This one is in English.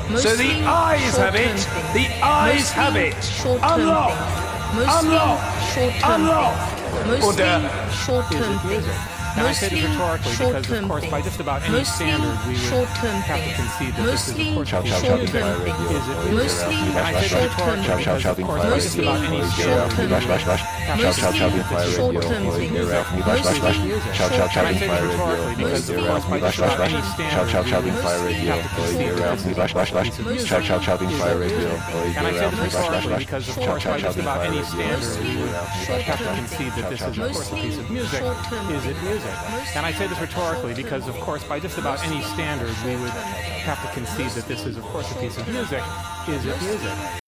So the eyes have it. The eyes have it. Unlock. Unlock. Unlock. Order. Short-term things. And I say this rhetorically because, of course, by just about any standard, we would have to concede that this is, of course, short-term things. Mostly short-term things. And I say this rhetorically because, of course, by just about any standard, we would have to concede that this is short-term things. And I say this rhetorically because, of course, by just about any standard, we would have to concede that this is, of course, a piece of music. And I say this rhetorically because, of course, by just about any standard, we would have to concede that this is, of course, a piece of music. Is it music? And I say this rhetorically because, of course, by just about any standard, we would have to concede that this is, of course, a piece of music. Is it music?